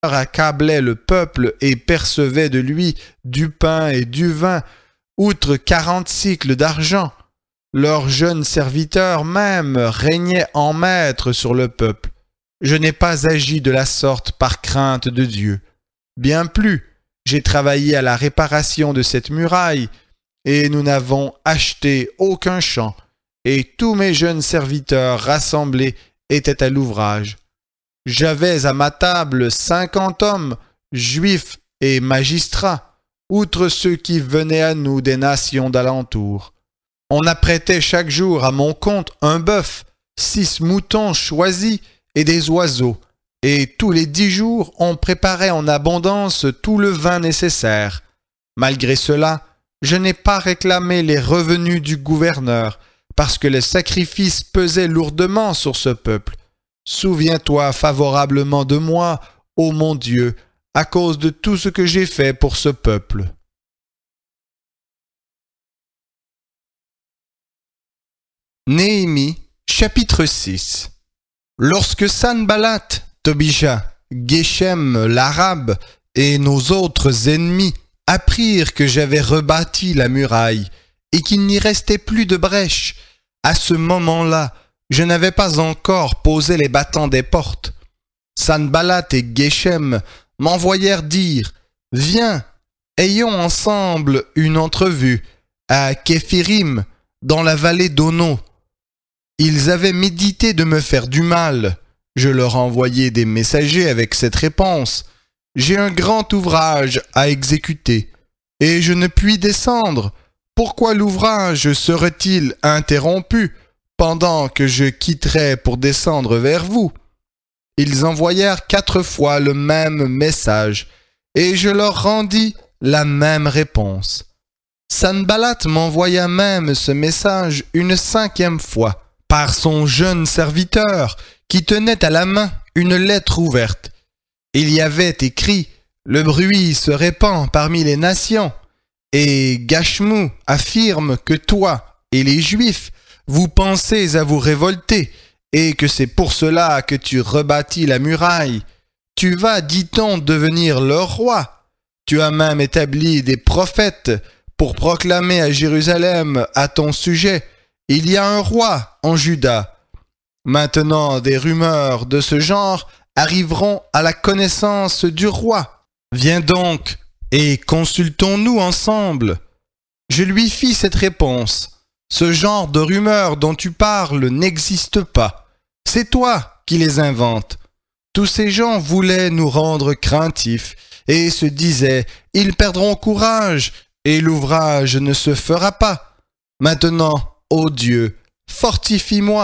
accablaient le peuple et percevaient de lui du pain et du vin, outre 40 cycles d'argent. Leurs jeunes serviteurs même régnaient en maître sur le peuple. Je n'ai pas agi de la sorte par crainte de Dieu. Bien plus, j'ai travaillé à la réparation de cette muraille, et nous n'avons acheté aucun champ, et tous mes jeunes serviteurs rassemblés étaient à l'ouvrage. J'avais à ma table 50 hommes, juifs et magistrats, outre ceux qui venaient à nous des nations d'alentour. On apprêtait chaque jour à mon compte un bœuf, 6 moutons choisis et des oiseaux, et tous les 10 jours on préparait en abondance tout le vin nécessaire. Malgré cela, je n'ai pas réclamé les revenus du gouverneur, parce que le sacrifice pesait lourdement sur ce peuple. Souviens-toi favorablement de moi, ô mon Dieu, à cause de tout ce que j'ai fait pour ce peuple. Néhémie, chapitre 6. Lorsque Sanballat, Tobija, Geshem l'Arabe et nos autres ennemis apprirent que j'avais rebâti la muraille et qu'il n'y restait plus de brèche, à ce moment-là, je n'avais pas encore posé les battants des portes. Sanballat et Geshem m'envoyèrent dire « Viens, ayons ensemble une entrevue à Képhirim, dans la vallée d'Ono. » Ils avaient médité de me faire du mal. Je leur envoyai des messagers avec cette réponse. J'ai un grand ouvrage à exécuter, et je ne puis descendre. Pourquoi l'ouvrage serait-il interrompu pendant que je quitterais pour descendre vers vous? Ils envoyèrent 4 fois le même message, et je leur rendis la même réponse. Sanballat m'envoya même ce message une 5e fois, par son jeune serviteur, qui tenait à la main une lettre ouverte. Il y avait écrit « Le bruit se répand parmi les nations », et Gashmu affirme que toi et les Juifs, vous pensez à vous révolter, et que c'est pour cela que tu rebâtis la muraille. Tu vas, dit-on, devenir leur roi. Tu as même établi des prophètes pour proclamer à Jérusalem à ton sujet « Il y a un roi en Juda ». Maintenant, des rumeurs de ce genre arriveront à la connaissance du roi. Viens donc et consultons-nous ensemble. Je lui fis cette réponse. Ce genre de rumeurs dont tu parles n'existe pas. C'est toi qui les inventes. Tous ces gens voulaient nous rendre craintifs et se disaient « Ils perdront courage et l'ouvrage ne se fera pas. Maintenant, ô Dieu, fortifie-moi. »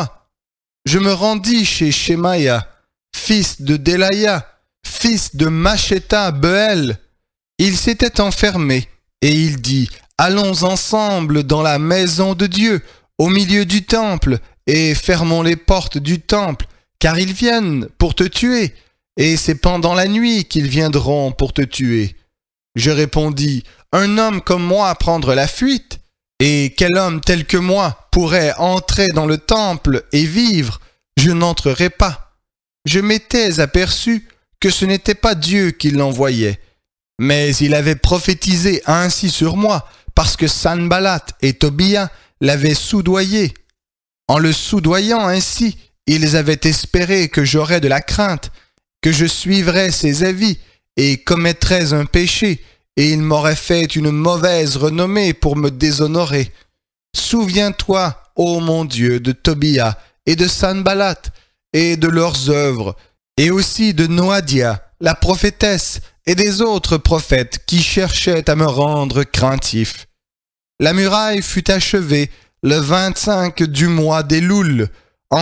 Je me rendis chez Shemaïa, fils de Delaya, fils de Machéta Beel. Il s'était enfermé, et il dit « Allons ensemble dans la maison de Dieu, au milieu du temple, et fermons les portes du temple, car ils viennent pour te tuer, et c'est pendant la nuit qu'ils viendront pour te tuer. » Je répondis « Un homme comme moi prendre la fuite ? Et quel homme tel que moi pourrait entrer dans le temple et vivre ? Je n'entrerai pas. » Je m'étais aperçu que ce n'était pas Dieu qui l'envoyait, mais il avait prophétisé ainsi sur moi parce que Sanballat et Tobia l'avaient soudoyé. En le soudoyant ainsi, ils avaient espéré que j'aurais de la crainte, que je suivrais ses avis et commettrais un péché, et il m'aurait fait une mauvaise renommée pour me déshonorer. Souviens-toi, ô mon Dieu, de Tobia et de Sanballat et de leurs œuvres, et aussi de Noadia, la prophétesse, et des autres prophètes qui cherchaient à me rendre craintif. La muraille fut achevée le 25 du mois d'Éloul, en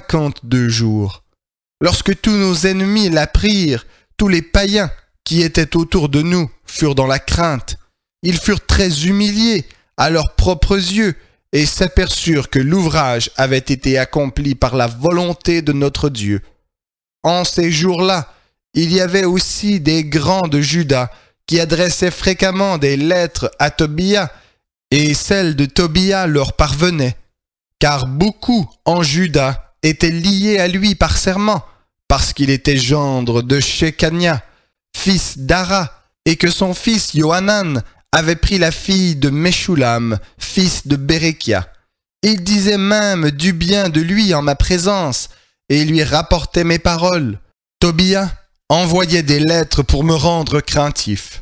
52 jours. Lorsque tous nos ennemis l'apprirent, tous les païens qui étaient autour de nous furent dans la crainte. Ils furent très humiliés à leurs propres yeux et s'aperçurent que l'ouvrage avait été accompli par la volonté de notre Dieu. En ces jours-là, il y avait aussi des grands de Juda qui adressaient fréquemment des lettres à Tobia, et celles de Tobia leur parvenaient, car beaucoup en Juda étaient liés à lui par serment, parce qu'il était gendre de Shekania, fils d'Ara, et que son fils Yohanan avait pris la fille de Meshulam, fils de Bérékia. Il disait même du bien de lui en ma présence, et lui rapportait mes paroles. Tobia envoyait des lettres pour me rendre craintif.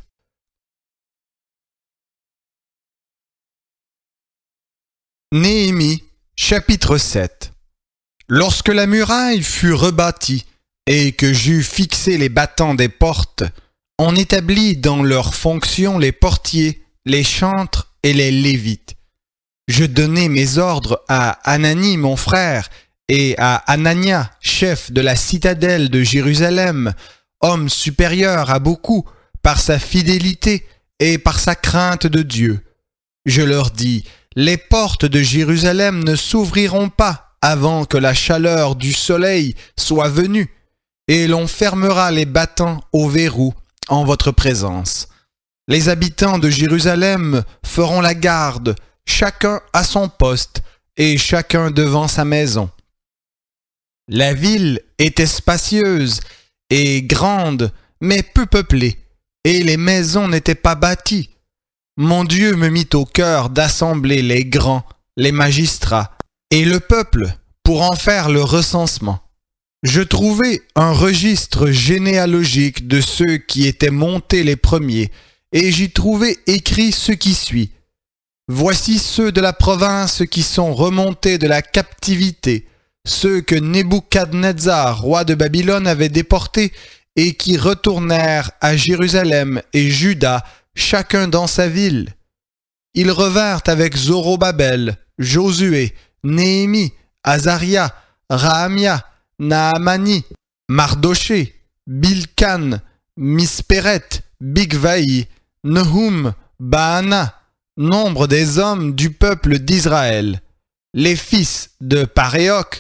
Néhémie, chapitre 7. Lorsque la muraille fut rebâtie et que j'eus fixé les battants des portes, on établit dans leurs fonctions les portiers, les chantres et les lévites. Je donnai mes ordres à Anani mon frère et à Anania, chef de la citadelle de Jérusalem, homme supérieur à beaucoup par sa fidélité et par sa crainte de Dieu. Je leur dis: les portes de Jérusalem ne s'ouvriront pas avant que la chaleur du soleil soit venue, et l'on fermera les battants au verrou en votre présence. Les habitants de Jérusalem feront la garde, chacun à son poste, et chacun devant sa maison. La ville était spacieuse et grande, mais peu peuplée, et les maisons n'étaient pas bâties. Mon Dieu me mit au cœur d'assembler les grands, les magistrats et le peuple pour en faire le recensement. Je trouvai un registre généalogique de ceux qui étaient montés les premiers, et j'y trouvai écrit ce qui suit. Voici ceux de la province qui sont remontés de la captivité, ceux que Nebuchadnezzar, roi de Babylone, avait déportés et qui retournèrent à Jérusalem et Juda, chacun dans sa ville. Ils revinrent avec Zorobabel, Josué, Néhémie, Azaria, Rahamia, Naamani, Mardoché, Bilkan, Mispéret, Bigvaï, Nehum, Baana, nombre des hommes du peuple d'Israël. Les fils de Paréoc,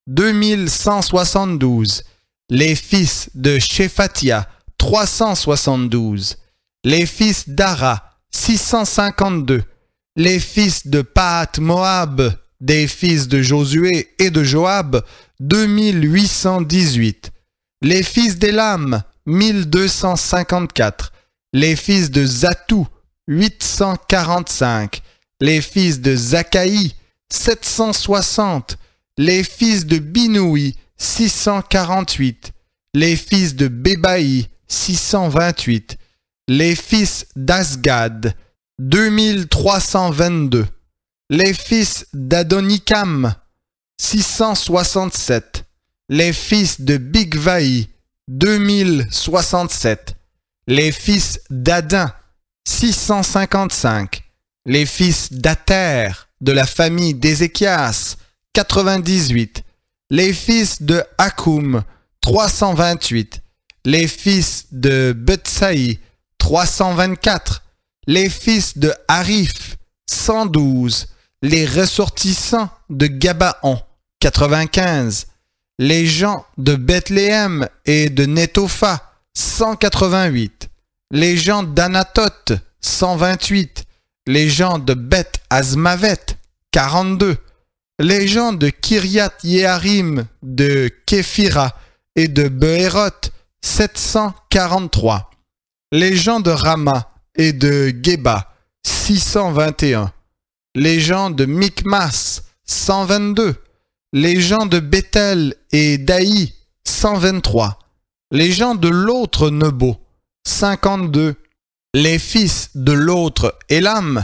2172. Les fils de Shéphatia, 372. Les fils d'Ara, 652. Les fils de Pahat-Moab, des fils de Josué et de Joab, 2818. Les fils d'Élam, 1254. Les fils de Zatou, 845. Les fils de Zakaï, 760. Les fils de Binoui, 648. Les fils de Bébaï, 628. Les fils d'Asgad, 2322. Les fils d'Adonikam, 667. Les fils de Bigvaï, 2067. Les fils d'Adin, 655. Les fils d'Ater, de la famille d'Ézéchias, 98. Les fils de Hakoum, 328. Les fils de Betsaï, 324. Les fils de Harif, 112. Les ressortissants de Gabaon, 95. Les gens de Bethléem et de Netopha, 188. Les gens d'Anatoth, 128. Les gens de Beth Azmavet, 42. Les gens de Kiriath Yearim, de Képhira et de Beéroth, 743. Les gens de Rama et de Geba, 621. Les gens de Mikmas, 122. Les gens de Bethel et d'Aï, 123. Les gens de l'autre Nebo, 52. Les fils de l'autre Élam,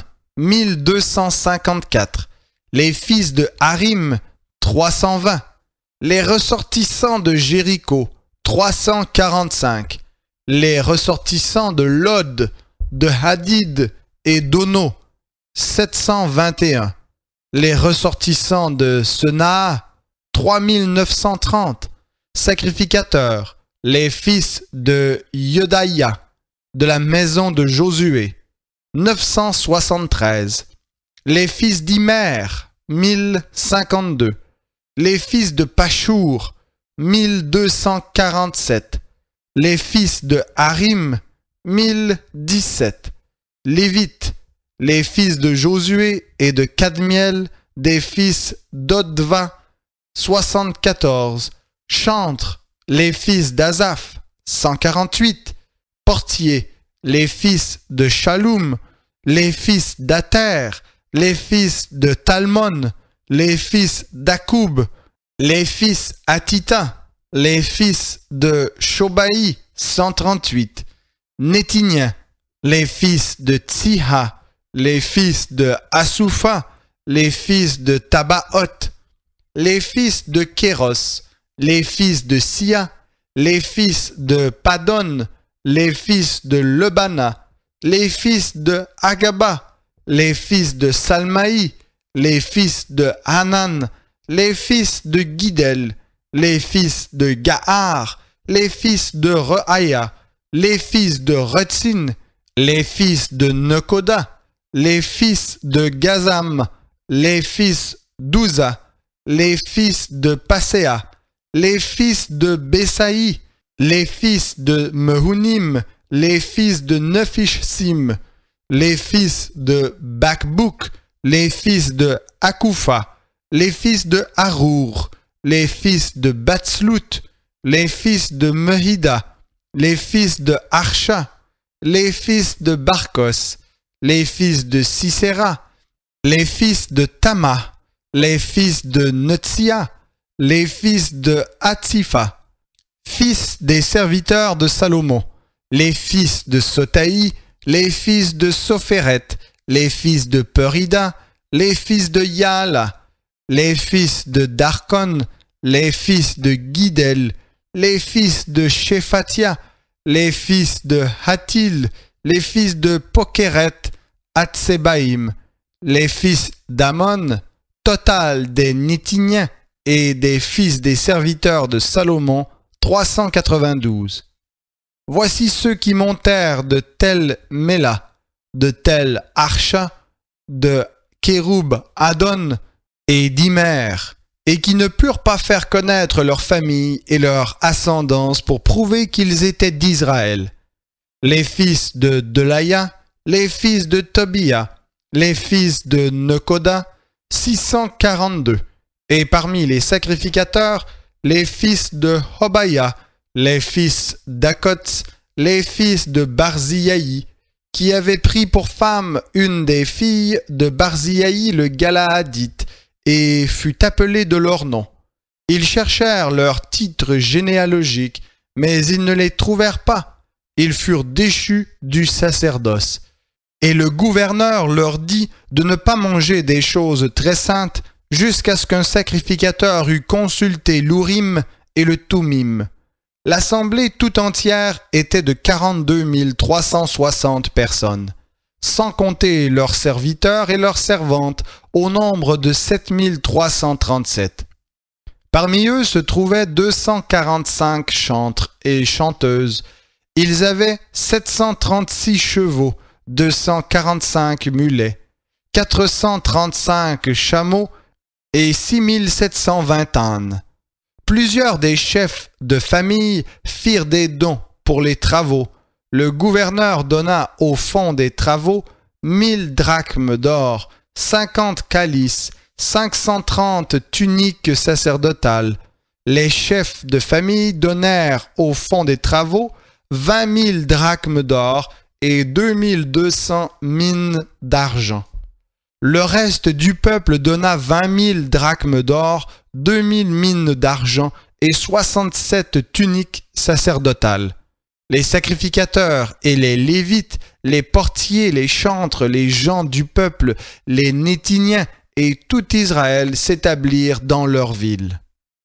1254. Les fils de Harim, 320. Les ressortissants de Jéricho, 345. Les ressortissants de Lod, de Hadid et d'Ono, 721. Les ressortissants de Senaa, 3930. Sacrificateurs, les fils de Yodaïa, de la maison de Josué, 973. Les fils d'Imer, 1052. Les fils de Pachour, 1247. Les fils de Harim, 1017. Lévites, les fils de Josué et de Kadmiel, des fils d'Odva, 74. Chantres, les fils d'Azaph, 148. portiers, les fils de Shallum, les fils d'Ater, les fils de Talmon, les fils d'Akoub, les fils Hatita, les fils de Shobaï, 138, Nétinien, les fils de Tsiha, les fils de Asupha, les fils de Tabaoth, les fils de Kéros, les fils de Sia, les fils de Padon, les fils de Lebana, les fils de Agaba, les fils de Salmaï, les fils de Hanan, les fils de Guidel, les fils de Gahar, les fils de Rehaïa, les fils de Retsin, les fils de Nekoda, les fils de Gazam, les fils d'Uza, les fils de Passéa, les fils de Besaï, les fils de Mehunim, les fils de Nephishsim, les fils de Bakbouk, les fils de Akoufa, les fils de Harour, les fils de Batslout, les fils de Mehida, les fils de Archa, les fils de Barkos, les fils de Sisera, les fils de Tama, les fils de Netsia, les fils de Hatipha, fils des serviteurs de Salomon, les fils de Sotaï, les fils de Sophéret, les fils de Perida, les fils de Yaala, les fils de Darkon, les fils de Guidel, les fils de Shephatia, les fils de Hatil, les fils de Pokeret, Hatsebaïm, les fils d'Amon, total des Nétiniens et des fils des serviteurs de Salomon, 392. Voici ceux qui montèrent de Tel Méla, de Tel Archa, de Kéroub Adon et d'Imer, et qui ne purent pas faire connaître leur famille et leur ascendance pour prouver qu'ils étaient d'Israël. Les fils de Delaya, les fils de Tobia, les fils de Nekoda, 642, et parmi les sacrificateurs, les fils de Hobaya, les fils d'Akots, les fils de Barziaï, qui avaient pris pour femme une des filles de Barziaï le Galaadite, et fut appelée de leur nom. Ils cherchèrent leur titre généalogique, mais ils ne les trouvèrent pas. Ils furent déchus du sacerdoce. Et le gouverneur leur dit de ne pas manger des choses très saintes jusqu'à ce qu'un sacrificateur eût consulté l'Urim et le Thummim. L'assemblée tout entière était de 42 360 personnes, sans compter leurs serviteurs et leurs servantes, au nombre de 7 337. Parmi eux se trouvaient 245 chantres et chanteuses. Ils avaient 736 chevaux, 245 mulets, 435 chameaux et 6720 ânes. Plusieurs des chefs de famille firent des dons pour les travaux. Le gouverneur donna au fond des travaux 1000 drachmes d'or, 50 calices, 530 tuniques sacerdotales. Les chefs de famille donnèrent au fond des travaux 20 000 drachmes d'or et 2200 mines d'argent. Le reste du peuple donna 20 000 drachmes d'or, 2000 mines d'argent et 67 tuniques sacerdotales. Les sacrificateurs et les Lévites, les portiers, les chantres, les gens du peuple, les Nétiniens et tout Israël s'établirent dans leur ville.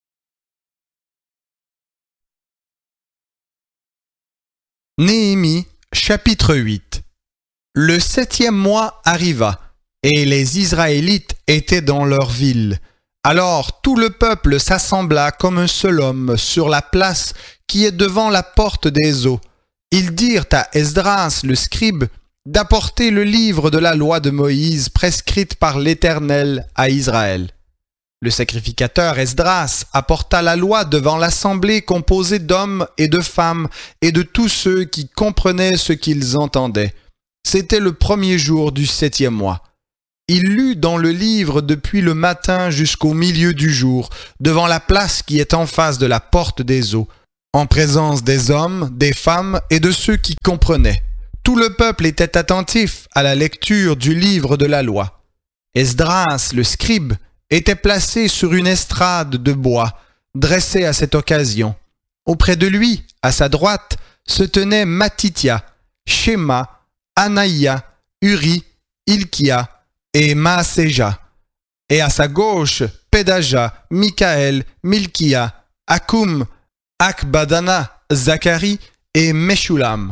Néhémie, chapitre 8. Le 7e mois arriva, et les Israélites étaient dans leur ville. Alors tout le peuple s'assembla comme un seul homme sur la place qui est devant la porte des eaux. Ils dirent à Esdras le scribe d'apporter le livre de la loi de Moïse prescrite par l'Éternel à Israël. Le sacrificateur Esdras apporta la loi devant l'assemblée composée d'hommes et de femmes et de tous ceux qui comprenaient ce qu'ils entendaient. C'était le 1er jour du 7e mois. Il lut dans le livre depuis le matin jusqu'au milieu du jour, devant la place qui est en face de la porte des eaux. en présence des hommes, des femmes et de ceux qui comprenaient. Tout le peuple était attentif à la lecture du livre de la loi. Esdras, le scribe, était placé sur une estrade de bois, dressée à cette occasion. Auprès de lui, à sa droite, se tenaient Matithia, Shema, Anaïa, Uri, Ilkia et Maaséja. Et à sa gauche, Pédaja, Michaël, Milkia, Akoum, Akbadana, Zacharie et Meshulam.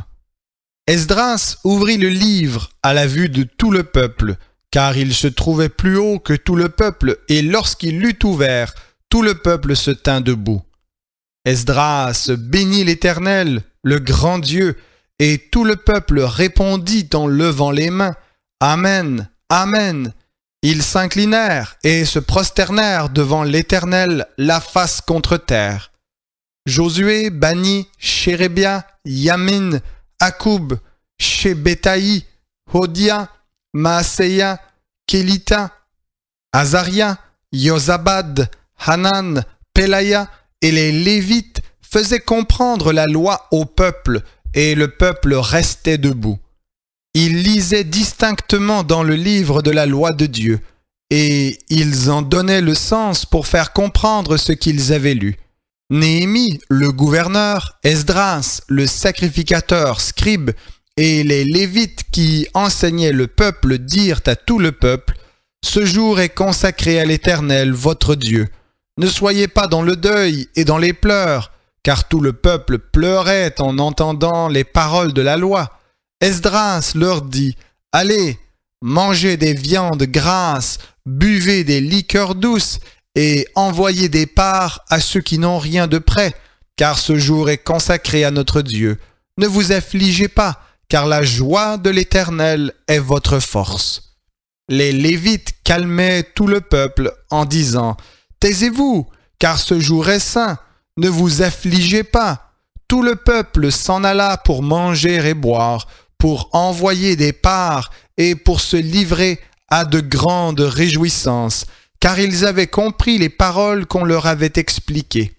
Esdras ouvrit le livre à la vue de tout le peuple, car il se trouvait plus haut que tout le peuple, et lorsqu'il l'eut ouvert, tout le peuple se tint debout. Esdras bénit l'Éternel, le grand Dieu, et tout le peuple répondit en levant les mains, « Amen, Amen !» Ils s'inclinèrent et se prosternèrent devant l'Éternel, la face contre terre. Josué bannit Chérébia, Yamin, Akoub, Shebetaï, Hodia, Maaseya, Kélita, Azaria, Yozabad, Hanan, Pelaya et les Lévites faisaient comprendre la loi au peuple, et le peuple restait debout. Ils lisaient distinctement dans le livre de la loi de Dieu, et ils en donnaient le sens pour faire comprendre ce qu'ils avaient lu. Néhémie, le gouverneur, Esdras, le sacrificateur, scribe, et les Lévites qui enseignaient le peuple dirent à tout le peuple, « Ce jour est consacré à l'Éternel, votre Dieu. Ne soyez pas dans le deuil et dans les pleurs, car tout le peuple pleurait en entendant les paroles de la loi. » Esdras leur dit, « Allez, mangez des viandes grasses, buvez des liqueurs douces, et envoyez des parts à ceux qui n'ont rien de près, car ce jour est consacré à notre Dieu. Ne vous affligez pas, car la joie de l'Éternel est votre force. » Les Lévites calmaient tout le peuple en disant, « Taisez-vous, car ce jour est saint, ne vous affligez pas. » Tout le peuple s'en alla pour manger et boire, pour envoyer des parts et pour se livrer à de grandes réjouissances, car ils avaient compris les paroles qu'on leur avait expliquées.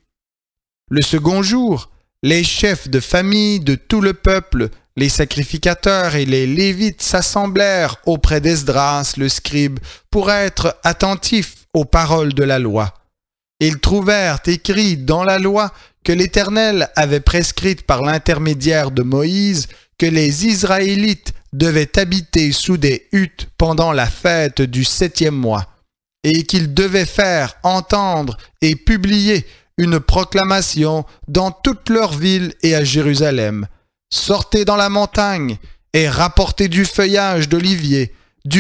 Le second jour, les chefs de famille de tout le peuple, les sacrificateurs et les Lévites s'assemblèrent auprès d'Esdras le scribe pour être attentifs aux paroles de la loi. Ils trouvèrent écrit dans la loi que l'Éternel avait prescrite par l'intermédiaire de Moïse que les Israélites devaient habiter sous des huttes pendant la fête du 7e mois, et qu'ils devaient faire entendre et publier une proclamation dans toutes leurs villes et à Jérusalem. Sortez dans la montagne et rapportez du feuillage d'olivier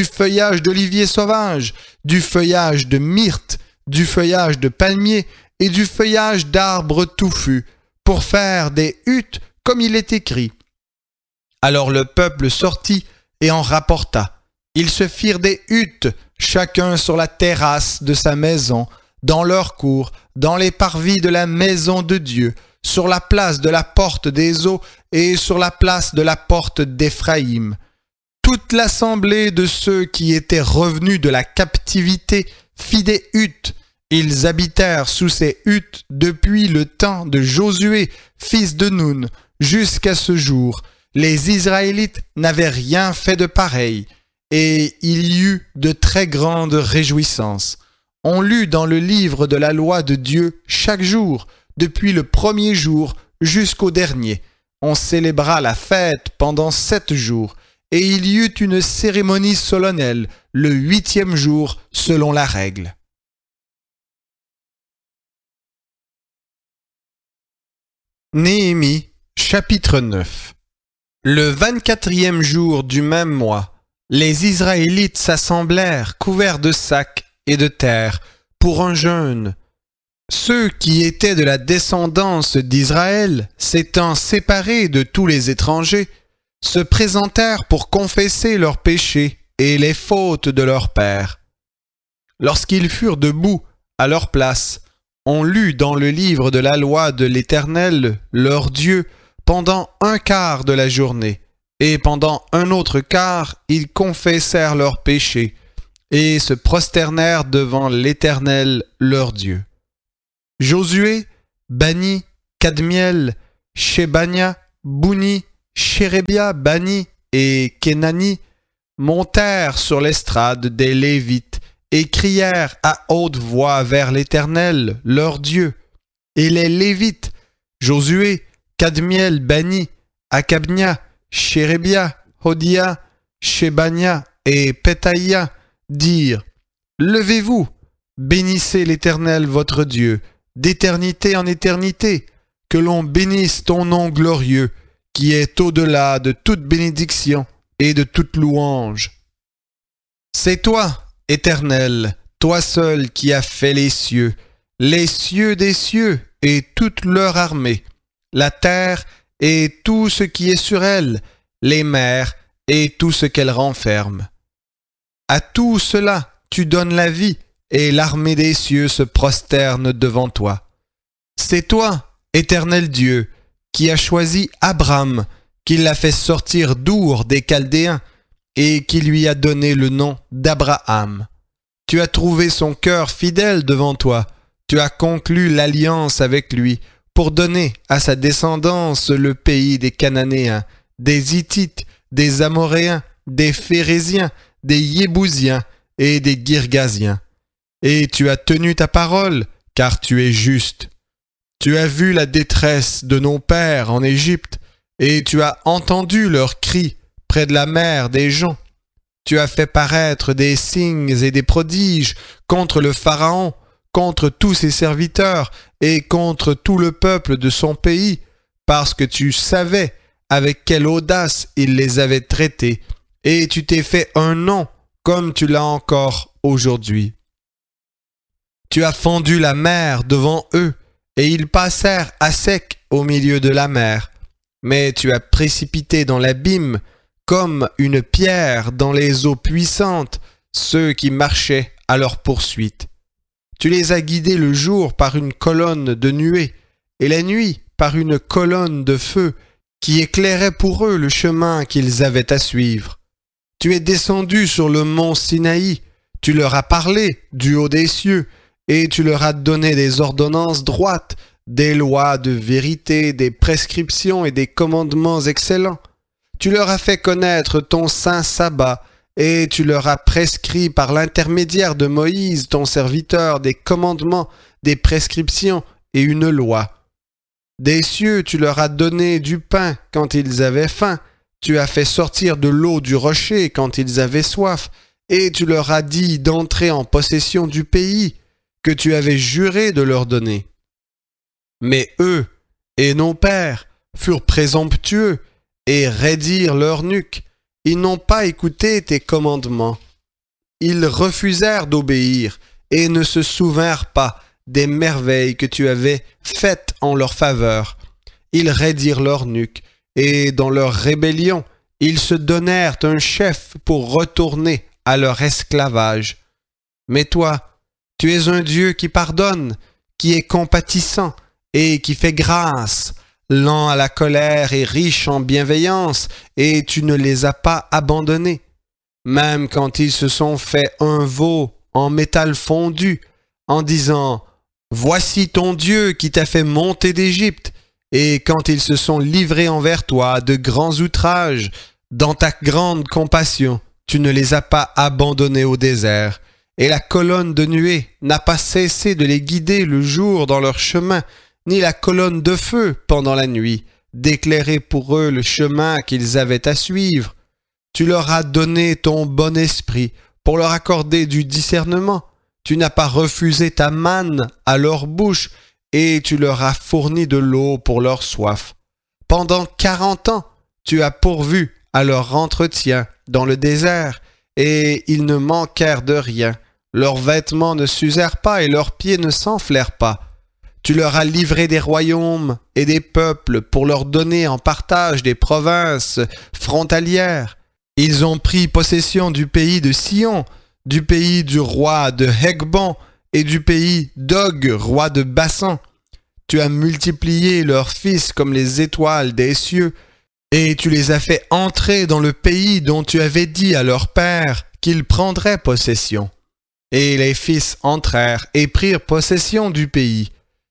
sauvage, du feuillage de myrte, du feuillage de palmier et du feuillage d'arbres touffus, pour faire des huttes comme il est écrit. Alors le peuple sortit et en rapporta. Ils se firent des huttes, chacun sur la terrasse de sa maison, dans leur cour, dans les parvis de la maison de Dieu, sur la place de la porte des eaux et sur la place de la porte d'Éphraïm. Toute l'assemblée de ceux qui étaient revenus de la captivité fit des huttes. Ils habitèrent sous ces huttes depuis le temps de Josué, fils de Nun, jusqu'à ce jour. Les Israélites n'avaient rien fait de pareil, et il y eut de très grandes réjouissances. On lut dans le livre de la loi de Dieu chaque jour, depuis le premier jour jusqu'au dernier. On célébra la fête pendant 7 jours, et il y eut une cérémonie solennelle le 8e jour selon la règle. Néhémie, chapitre 9. Le 24e jour du même mois, les Israélites s'assemblèrent couverts de sacs et de terre pour un jeûne. Ceux qui étaient de la descendance d'Israël, s'étant séparés de tous les étrangers, se présentèrent pour confesser leurs péchés et les fautes de leurs pères. Lorsqu'ils furent debout à leur place, on lut dans le livre de la loi de l'Éternel, leur Dieu, pendant un quart de la journée, et pendant un autre quart, ils confessèrent leurs péchés, et se prosternèrent devant l'Éternel, leur Dieu. Josué bannit Kadmiel, Shebania, Bouni, Shérébia, Bani et Kenani montèrent sur l'estrade des Lévites et crièrent à haute voix vers l'Éternel, leur Dieu. Et les Lévites, Josué, Kadmiel, Bani, Akabnia, Shérébia, Hodia, Shebania et Pétaïa dirent: Levez-vous, bénissez l'Éternel votre Dieu, d'éternité en éternité, que l'on bénisse ton nom glorieux, qui est au-delà de toute bénédiction et de toute louange. C'est toi, Éternel, toi seul qui as fait les cieux des cieux et toute leur armée, la terre et tout ce qui est sur elle, les mers et tout ce qu'elle renferme. À tout cela, tu donnes la vie, et l'armée des cieux se prosterne devant toi. C'est toi, Éternel Dieu, qui as choisi Abraham, qui l'a fait sortir d'Our des Chaldéens, et qui lui a donné le nom d'Abraham. Tu as trouvé son cœur fidèle devant toi, tu as conclu l'alliance avec lui, pour donner à sa descendance le pays des Cananéens, des Hittites, des Amoréens, des Phéréziens, des Yébousiens et des Girgasiens. Et tu as tenu ta parole, car tu es juste. Tu as vu la détresse de nos pères en Égypte, et tu as entendu leurs cris près de la mer des gens. Tu as fait paraître des signes et des prodiges contre le Pharaon, contre tous ses serviteurs et contre tout le peuple de son pays, parce que tu savais avec quelle audace il les avait traités, et tu t'es fait un nom comme tu l'as encore aujourd'hui. Tu as fendu la mer devant eux, et ils passèrent à sec au milieu de la mer. Mais tu as précipité dans l'abîme, comme une pierre dans les eaux puissantes, ceux qui marchaient à leur poursuite. Tu les as guidés le jour par une colonne de nuée, et la nuit par une colonne de feu, qui éclairait pour eux le chemin qu'ils avaient à suivre. Tu es descendu sur le mont Sinaï, tu leur as parlé du haut des cieux, et tu leur as donné des ordonnances droites, des lois de vérité, des prescriptions et des commandements excellents. Tu leur as fait connaître ton saint sabbat, et tu leur as prescrit par l'intermédiaire de Moïse, ton serviteur, des commandements, des prescriptions et une loi. Des cieux, tu leur as donné du pain quand ils avaient faim, tu as fait sortir de l'eau du rocher quand ils avaient soif, et tu leur as dit d'entrer en possession du pays que tu avais juré de leur donner. Mais eux et nos pères furent présomptueux et raidirent leur nuque. Ils n'ont pas écouté tes commandements. Ils refusèrent d'obéir et ne se souvinrent pas des merveilles que tu avais faites en leur faveur. Ils raidirent leur nuque, et dans leur rébellion, ils se donnèrent un chef pour retourner à leur esclavage. Mais toi, tu es un Dieu qui pardonne, qui est compatissant et qui fait grâce, lent à la colère et riche en bienveillance, et tu ne les as pas abandonnés. Même quand ils se sont fait un veau en métal fondu, en disant « Voici ton Dieu qui t'a fait monter d'Égypte », et quand ils se sont livrés envers toi de grands outrages, dans ta grande compassion, tu ne les as pas abandonnés au désert, et la colonne de nuée n'a pas cessé de les guider le jour dans leur chemin, ni la colonne de feu pendant la nuit, d'éclairer pour eux le chemin qu'ils avaient à suivre. Tu leur as donné ton bon esprit pour leur accorder du discernement. Tu n'as pas refusé ta manne à leur bouche, et tu leur as fourni de l'eau pour leur soif. Pendant 40 ans, tu as pourvu à leur entretien dans le désert, et ils ne manquèrent de rien. Leurs vêtements ne s'usèrent pas et leurs pieds ne s'enflèrent pas. Tu leur as livré des royaumes et des peuples pour leur donner en partage des provinces frontalières. Ils ont pris possession du pays de Sion, du pays du roi de Hegbon et du pays d'Og, roi de Bassan. Tu as multiplié leurs fils comme les étoiles des cieux, et tu les as fait entrer dans le pays dont tu avais dit à leur père qu'ils prendraient possession. Et les fils entrèrent et prirent possession du pays.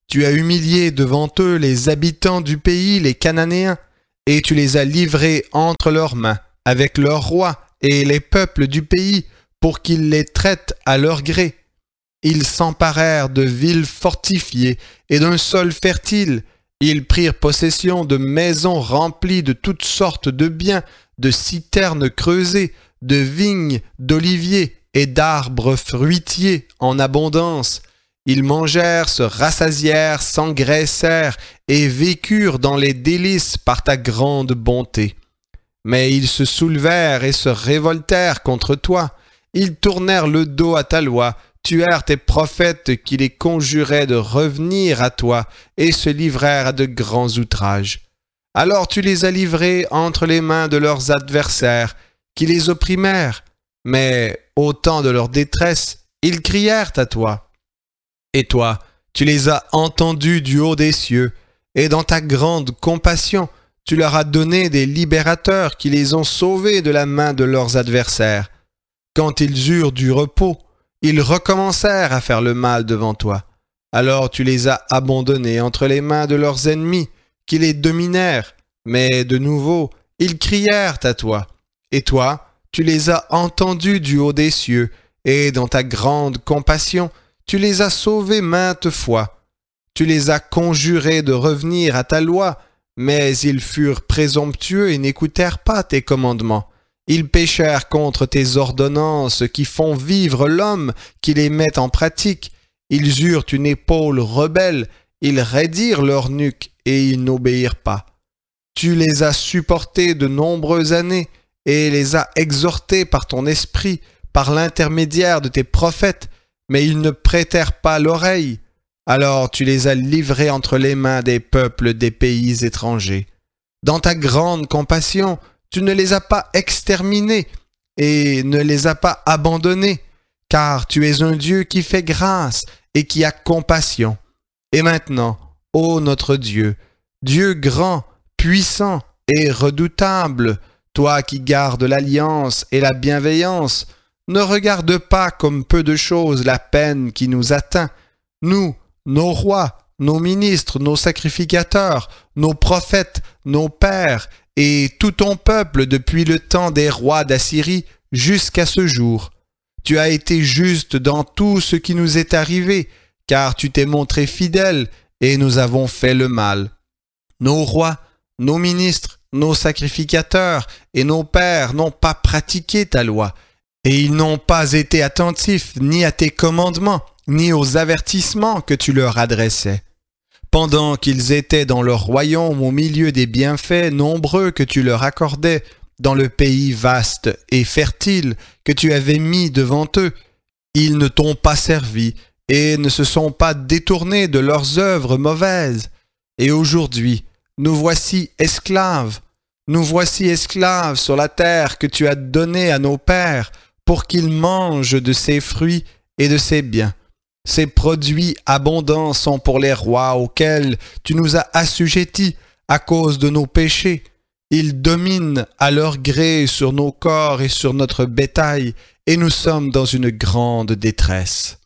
Tu as humilié devant eux les habitants du pays, les Cananéens, et tu les as livrés entre leurs mains, avec leurs rois et les peuples du pays, pour qu'ils les traitent à leur gré. Ils s'emparèrent de villes fortifiées et d'un sol fertile. Ils prirent possession de maisons remplies de toutes sortes de biens, de citernes creusées, de vignes, d'oliviers et d'arbres fruitiers en abondance. Ils mangèrent, se rassasièrent, s'engraissèrent et vécurent dans les délices par ta grande bonté. Mais ils se soulevèrent et se révoltèrent contre toi. Ils tournèrent le dos à ta loi, tuèrent tes prophètes qui les conjuraient de revenir à toi et se livrèrent à de grands outrages. Alors tu les as livrés entre les mains de leurs adversaires, qui les opprimèrent, mais au temps de leur détresse, ils crièrent à toi. Et toi, tu les as entendus du haut des cieux, et dans ta grande compassion, tu leur as donné des libérateurs qui les ont sauvés de la main de leurs adversaires. Quand ils eurent du repos, ils recommencèrent à faire le mal devant toi. Alors tu les as abandonnés entre les mains de leurs ennemis, qui les dominèrent, mais de nouveau, ils crièrent à toi. Et toi, tu les as entendus du haut des cieux, et dans ta grande compassion, tu les as sauvés maintes fois. Tu les as conjurés de revenir à ta loi, mais ils furent présomptueux et n'écoutèrent pas tes commandements. Ils péchèrent contre tes ordonnances qui font vivre l'homme, qui les met en pratique. Ils eurent une épaule rebelle, ils raidirent leur nuque et ils n'obéirent pas. Tu les as supportés de nombreuses années et les as exhortés par ton esprit, par l'intermédiaire de tes prophètes, mais ils ne prêtèrent pas l'oreille. Alors tu les as livrés entre les mains des peuples des pays étrangers. Dans ta grande compassion, tu ne les as pas exterminés et ne les as pas abandonnés, car tu es un Dieu qui fait grâce et qui a compassion. Et maintenant, ô notre Dieu, Dieu grand, puissant et redoutable, toi qui gardes l'alliance et la bienveillance, ne regarde pas comme peu de choses la peine qui nous atteint. Nous, nos rois, nos ministres, nos sacrificateurs, nos prophètes, nos pères, et tout ton peuple depuis le temps des rois d'Assyrie jusqu'à ce jour. Tu as été juste dans tout ce qui nous est arrivé, car tu t'es montré fidèle et nous avons fait le mal. Nos rois, nos ministres, nos sacrificateurs et nos pères n'ont pas pratiqué ta loi, et ils n'ont pas été attentifs ni à tes commandements, ni aux avertissements que tu leur adressais. Pendant qu'ils étaient dans leur royaume au milieu des bienfaits nombreux que tu leur accordais, dans le pays vaste et fertile que tu avais mis devant eux, ils ne t'ont pas servi et ne se sont pas détournés de leurs œuvres mauvaises. Et aujourd'hui, nous voici esclaves sur la terre que tu as donnée à nos pères pour qu'ils mangent de ses fruits et de ses biens. Ces produits abondants sont pour les rois auxquels tu nous as assujettis à cause de nos péchés. Ils dominent à leur gré sur nos corps et sur notre bétail, et nous sommes dans une grande détresse.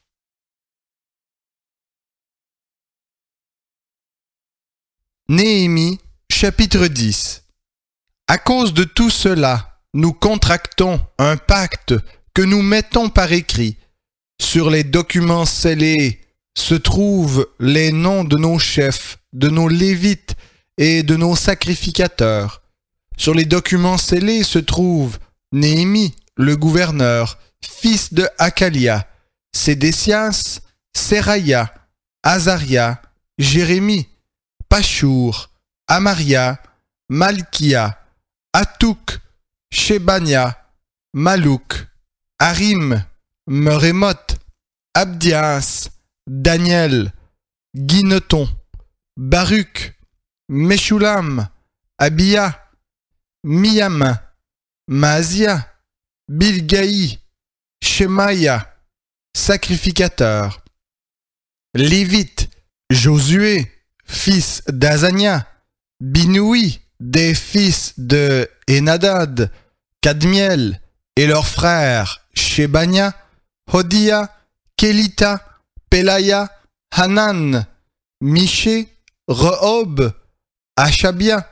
Néhémie, chapitre 10. À cause de tout cela, nous contractons un pacte que nous mettons par écrit. Sur les documents scellés se trouvent les noms de nos chefs, de nos lévites et de nos sacrificateurs. Sur les documents scellés se trouve Néhémie, le gouverneur, fils de Hakalia, Sédécias, Seraïa, Azaria, Jérémie, Pachour, Amaria, Malkia, Atouk, Shebania, Malouk, Harim, Merémoth, Abdias, Daniel, Guineton, Baruch, Meshulam, Abia, Miyam, Maasia, Bilgaï, Shemaïa, sacrificateur. Lévite, Josué, fils d'Azania, Binoui, des fils de Enadad, Kadmiel, et leurs frères Shebania, Hodia, Kelita, Pelaya, Hanan, Miché, Rehob, Achabia,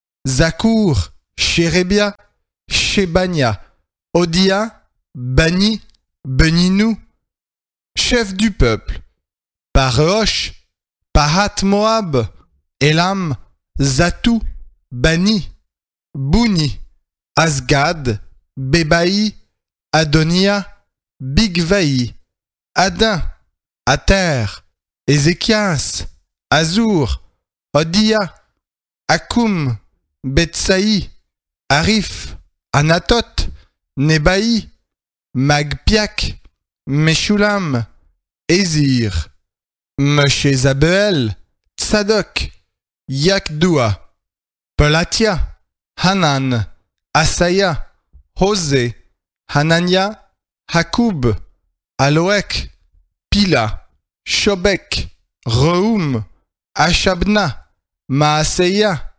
Zakour, Chérébia, Shébania, Odia, Bani, Beninou, chef du peuple, Pareosh, Pahat Moab, Elam, Zatou, Bani, Bouni, Asgad, Bébaï, Adonia, Bigvaï, Adin, Ater, Ézéchias, Azur, Odia, Akoum, Betsaï, Arif, Anatot, Nebaï, Magpiak, Meshulam, Ézir, Meshezabeel, Tsadok, Yakdoua, Pelatia, Hanan, Asaya, Hosé, Hanania, Hakoub, Aloek, Pila, Shobek, Rehoum, Ashabna, Maaseya,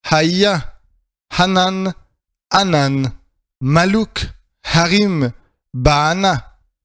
Haïa, Hanan, Anan, Malouk, Harim, Baana.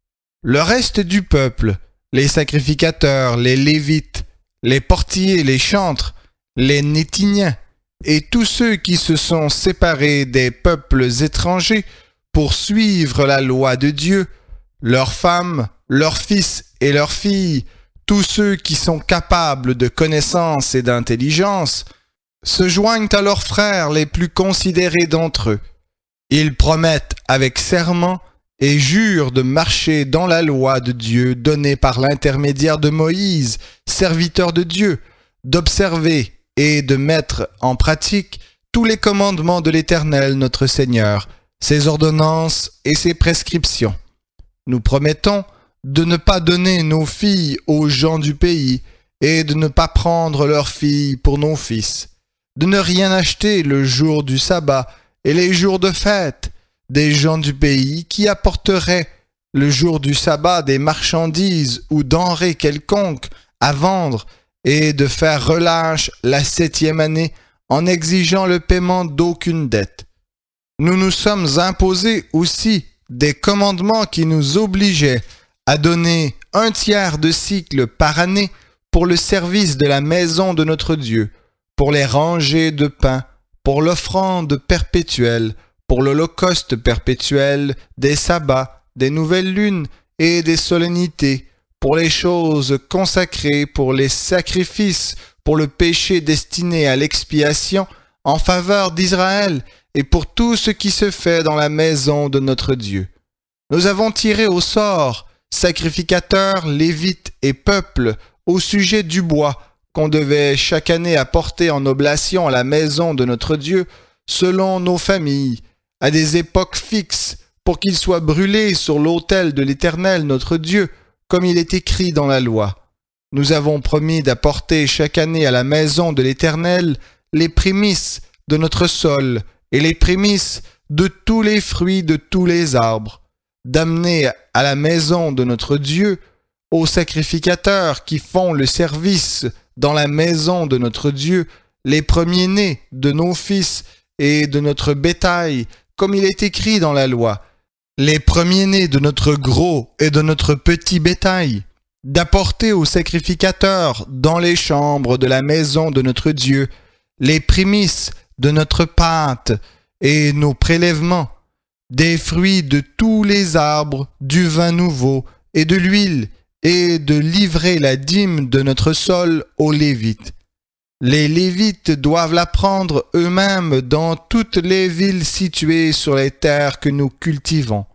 Le reste du peuple, les sacrificateurs, les lévites, les portiers, les chantres, les Nétiniens, et tous ceux qui se sont séparés des peuples étrangers pour suivre la loi de Dieu, leurs femmes, leurs fils et leurs filles, tous ceux qui sont capables de connaissance et d'intelligence, se joignent à leurs frères les plus considérés d'entre eux. Ils promettent avec serment et jurent de marcher dans la loi de Dieu donnée par l'intermédiaire de Moïse, serviteur de Dieu, d'observer et de mettre en pratique tous les commandements de l'Éternel notre Seigneur, ses ordonnances et ses prescriptions. Nous promettons de ne pas donner nos filles aux gens du pays et de ne pas prendre leurs filles pour nos fils, de ne rien acheter le jour du sabbat et les jours de fête des gens du pays qui apporteraient le jour du sabbat des marchandises ou denrées quelconques à vendre et de faire relâche la 7e année en exigeant le paiement d'aucune dette. Nous nous sommes imposés aussi des commandements qui nous obligeaient à donner 1/3 de cycle par année pour le service de la maison de notre Dieu, pour les rangées de pain, pour l'offrande perpétuelle, pour l'holocauste perpétuel, des sabbats, des nouvelles lunes et des solennités, pour les choses consacrées, pour les sacrifices, pour le péché destiné à l'expiation en faveur d'Israël et pour tout ce qui se fait dans la maison de notre Dieu. Nous avons tiré au sort sacrificateurs, lévites et peuples au sujet du bois qu'on devait chaque année apporter en oblation à la maison de notre Dieu selon nos familles, à des époques fixes, pour qu'il soit brûlé sur l'autel de l'Éternel notre Dieu, comme il est écrit dans la loi. Nous avons promis d'apporter chaque année à la maison de l'Éternel les prémices de notre sol et les prémices de tous les fruits de tous les arbres, d'amener à la maison de notre Dieu aux sacrificateurs qui font le service dans la maison de notre Dieu les premiers-nés de nos fils et de notre bétail, comme il est écrit dans la loi, les premiers-nés de notre gros et de notre petit bétail, d'apporter aux sacrificateurs dans les chambres de la maison de notre Dieu les prémices de notre pâte et nos prélèvements, des fruits de tous les arbres, du vin nouveau et de l'huile, et de livrer la dîme de notre sol aux Lévites. Les Lévites doivent la prendre eux-mêmes dans toutes les villes situées sur les terres que nous cultivons.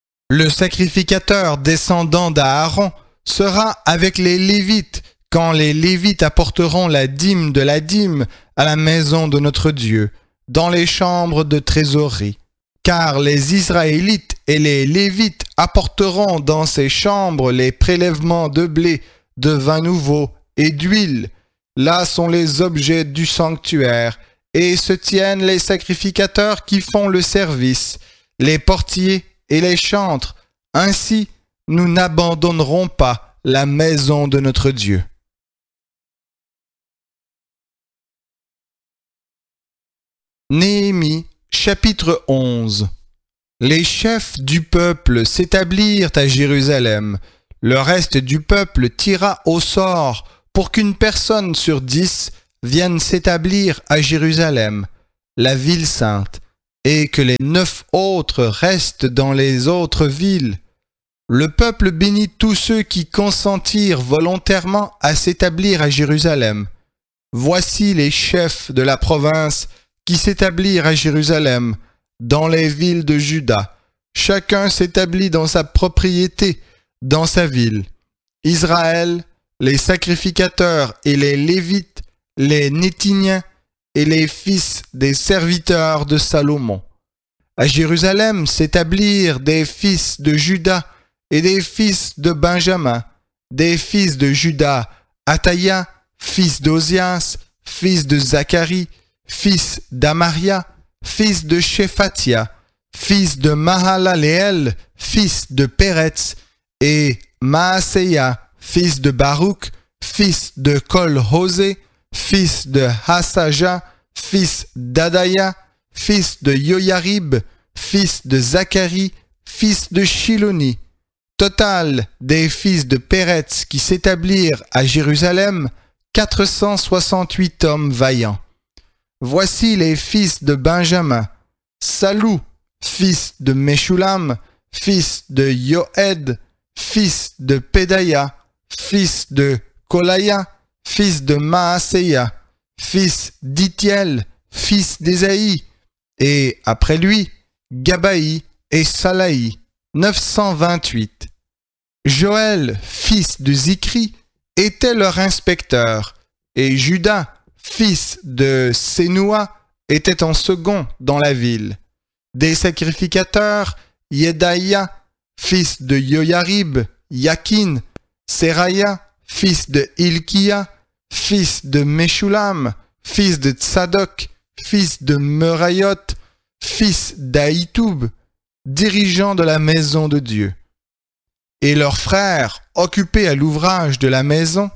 Le sacrificateur descendant d'Aaron sera avec les Lévites quand les Lévites apporteront la dîme de la dîme à la maison de notre Dieu, dans les chambres de trésorerie. Car les Israélites et les Lévites apporteront dans ces chambres les prélèvements de blé, de vin nouveau et d'huile. Là sont les objets du sanctuaire, et se tiennent les sacrificateurs qui font le service, les portiers et les chantres. Ainsi, nous n'abandonnerons pas la maison de notre Dieu. Néhémie, chapitre 11. Les chefs du peuple s'établirent à Jérusalem. Le reste du peuple tira au sort pour qu'une personne sur 10 vienne s'établir à Jérusalem, la ville sainte, et que les 9 autres restent dans les autres villes. Le peuple bénit tous ceux qui consentirent volontairement à s'établir à Jérusalem. Voici les chefs de la province qui s'établirent à Jérusalem, dans les villes de Juda. Chacun s'établit dans sa propriété, dans sa ville. Israël, les sacrificateurs et les Lévites, les Néthiniens et les fils des serviteurs de Salomon. À Jérusalem s'établirent des fils de Juda et des fils de Benjamin, des fils de Juda, Ataïa, fils d'Ozias, fils de Zacharie, fils d'Amaria, fils de Shephatia, fils de Mahalaleel, fils de Péretz, et Maaseia, fils de Baruch, fils de Kol-Hosé, fils de Hasaja, fils d'Adaïa, fils de Yoyarib, fils de Zacharie, fils de Shiloni. Total des fils de Péretz qui s'établirent à Jérusalem, 468 hommes vaillants. Voici les fils de Benjamin: Salou, fils de Meshulam, fils de Yoed, fils de Pédaïa, fils de Kolaya, fils de Maaseia, fils d'Itiel, fils d'Ésaïe, et après lui, Gabaï et Salaï, 928. Joël, fils de Zikri, était leur inspecteur, et Judas, fils de Sénoua, était en second dans la ville. Des sacrificateurs, Yedaïa, fils de Yoyarib, Yakin, Seraya, fils de Hilkia, fils de Meshulam, fils de Tsadok, fils de Merayot, fils d'Aïtoub, dirigeant de la maison de Dieu. Et leurs frères, occupés à l'ouvrage de la maison,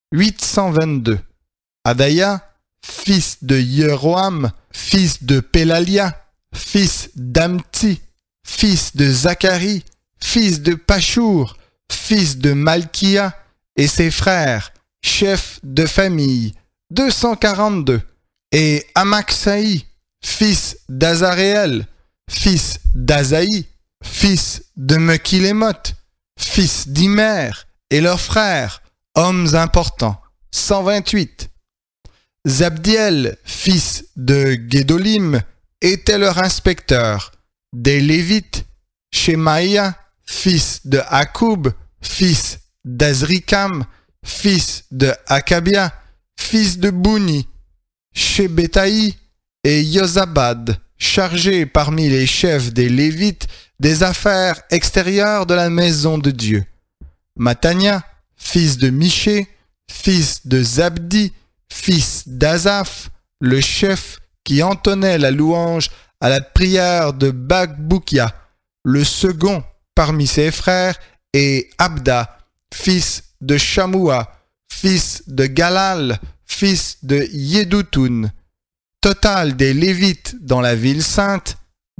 822. Adaïa, fils de Yeroham, fils de Pélalia, fils d'Amti, fils de Zacharie, fils de Pashur, fils de Malkia, et ses frères, chefs de famille, 242. Et Amaxaï, fils d'Azaréel, fils d'Azaï, fils de Mekilémoth, fils d'Imer, et leurs frères, hommes importants, 128. Zabdiel, fils de Guédolim, était leur inspecteur. Des Lévites, Shemaïa, fils de Akoub, fils d'Azrikam, fils de Akabia, fils de Bouni, Shebetaï et Yozabad, chargés parmi les chefs des Lévites des affaires extérieures de la maison de Dieu. Matania, fils de Miché, fils de Zabdi, fils d'Azaph, le chef qui entonnait la louange à la prière de Bakboukia, le second parmi ses frères, et Abda, fils de Shamoua, fils de Galal, fils de Yédoutoun. Total des Lévites dans la ville sainte,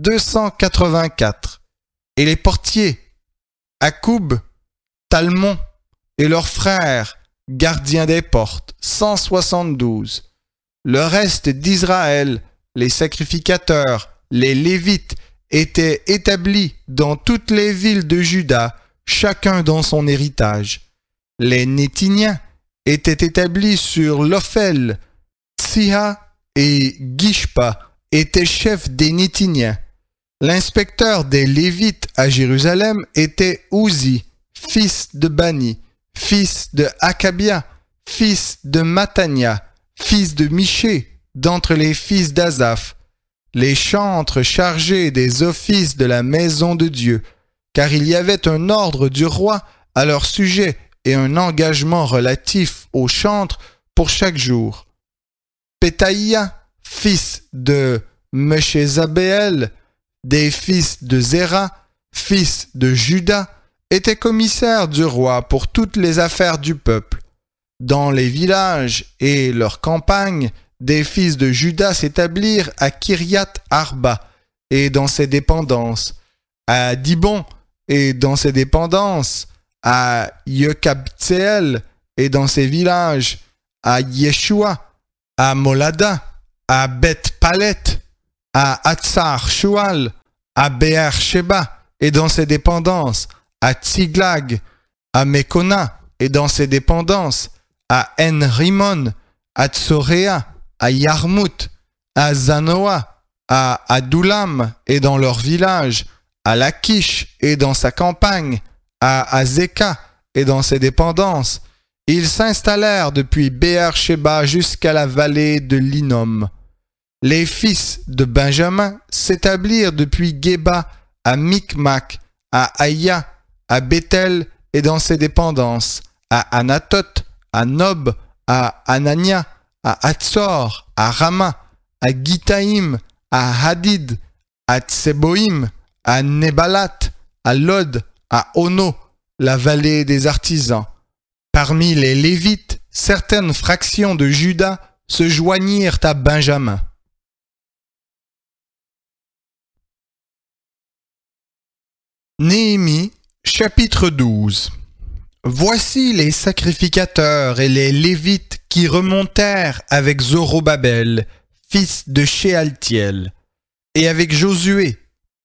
284. Et les portiers, Akoub, Talmon et leurs frères, gardiens des portes, 172. Le reste d'Israël, les sacrificateurs, les Lévites, étaient établis dans toutes les villes de Juda, chacun dans son héritage. Les Néthiniens étaient établis sur l'Ophel. Tsiha et Gishpa étaient chefs des Néthiniens. L'inspecteur des Lévites à Jérusalem était Ouzi, fils de Bani, fils de Akabia, fils de Matania, fils de Miché, d'entre les fils d'Azaph, les chantres chargés des offices de la maison de Dieu, car il y avait un ordre du roi à leur sujet et un engagement relatif aux chantres pour chaque jour. Pétaïa, fils de Meshezabeel, des fils de Zéra, fils de Juda, était commissaire du roi pour toutes les affaires du peuple. Dans les villages et leurs campagnes, des fils de Juda s'établirent à Kiriath Arba et dans ses dépendances, à Dibon et dans ses dépendances, à Yekabtseel et dans ses villages, à Yeshua, à Molada, à Beth-Palet, à Hatzar Shual, à Be'er-Sheba et dans ses dépendances, à Tsiglag, à Mekona et dans ses dépendances, à En-Rimon, à Tsoréa, à Yarmout, à Zanoa, à Adoulam et dans leur village, à Lachish et dans sa campagne, à Azeka et dans ses dépendances. Ils s'installèrent depuis Be'er-Sheba jusqu'à la vallée de l'Hinnom. Les fils de Benjamin s'établirent depuis Geba à Micmac, à Aïa, à Bethel et dans ses dépendances, à Anatot, à Nob, à Anania, à Hatzor, à Rama, à Gitaïm, à Hadid, à Tseboïm, à Nebalat, à Lod, à Ono, la vallée des artisans. Parmi les Lévites, certaines fractions de Juda se joignirent à Benjamin. Néhémie, chapitre 12. Voici les sacrificateurs et les Lévites qui remontèrent avec Zorobabel, fils de Shealtiel, et avec Josué,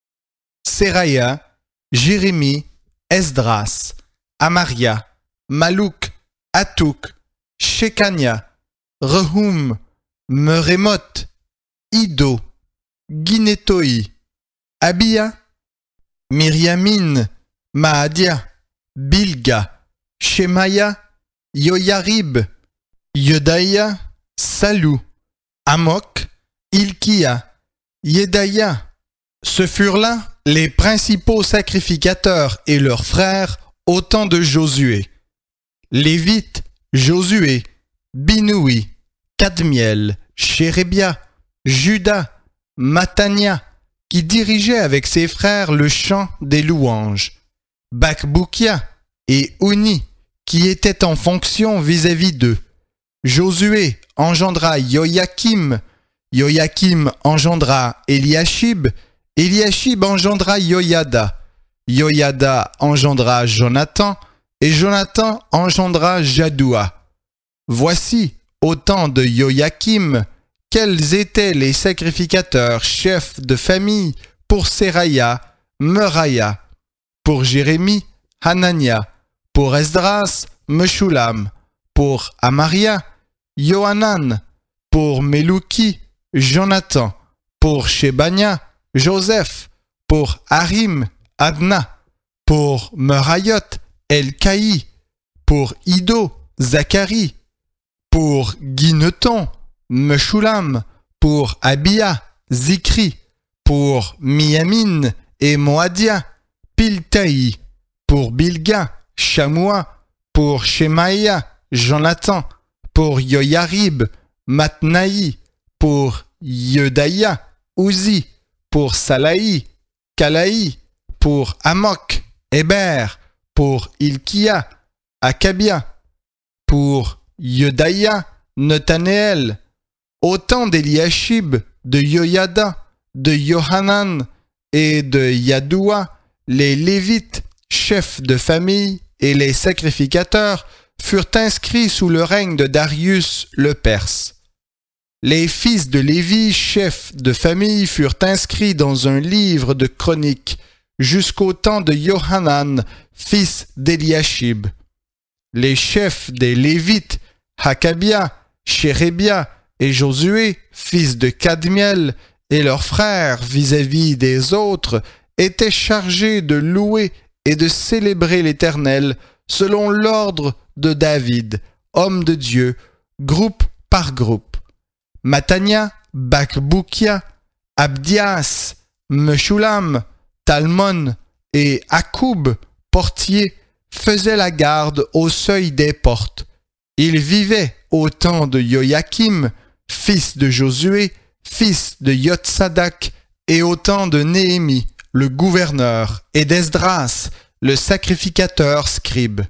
Seraya, Jérémie, Esdras, Amaria, Malouk, Atouk, Shekania, Rehum, Merémoth, Ido, Guinétoi, Abia, Miriamine, Maadia, Bilga, Shemaya, Yoyarib, Yedaïa, Salou, Amok, Ilkia, Yedaïa. Ce furent là les principaux sacrificateurs et leurs frères au temps de Josué. Lévites, Josué, Binoui, Kadmiel, Chérébia, Juda, Matania, qui dirigeait avec ses frères le chant des louanges, Bakboukia et Ouni, qui étaient en fonction vis-à-vis d'eux. Josué engendra Joachim, Joachim engendra Eliashib, Eliashib engendra Joiada, Joiada engendra Jonathan, et Jonathan engendra Jadoua. Voici, au temps de Joachim, quels étaient les sacrificateurs chefs de famille pour Seraya, Meraya, pour Jérémie, Hanania, pour Esdras, Meshulam, pour Amaria, Yohanan, pour Melouki, Jonathan, pour Shebania, Joseph, pour Harim, Adna, pour Merayot, Elkaï, pour Ido, Zacharie, pour Guineton, Meshulam, pour Abia, Zikri, pour Miamin et Moadia, Piltaï, pour Bilga, Shamoua, pour Shemaïa, Jonathan, pour Yoyarib, Matnaï, pour Yedaïa, Uzi, pour Salaï, Kalaï, pour Amok, Héber, pour Ilkia, Akabia, pour Yedaïa, Netanéel, autant d'Eliashib, de Yoyada, de Yohanan et de Yadoua, les Lévites, chefs de famille et les sacrificateurs furent inscrits sous le règne de Darius le Perse. Les fils de Lévi, chefs de famille, furent inscrits dans un livre de chroniques jusqu'au temps de Yohanan, fils d'Eliashib. Les chefs des Lévites, Hakabia, Chérébia et Josué, fils de Kadmiel, et leurs frères vis-à-vis des autres, étaient chargés de louer et de célébrer l'Éternel selon l'ordre de David, homme de Dieu, groupe par groupe. Matania, Bakboukia, Abdias, Meshulam, Talmon et Akoub, portiers, faisaient la garde au seuil des portes. Ils vivaient au temps de Joachim, fils de Josué, fils de Yotsadak, et au temps de Néhémie, le gouverneur, et d'Esdras, le sacrificateur scribe.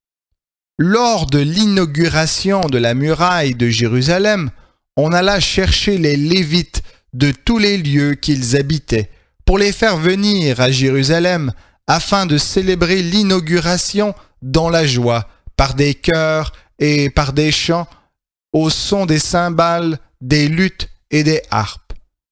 Lors de l'inauguration de la muraille de Jérusalem, on alla chercher les Lévites de tous les lieux qu'ils habitaient, pour les faire venir à Jérusalem, afin de célébrer l'inauguration dans la joie, par des chœurs et par des chants, au son des cymbales, des luttes et des harpes.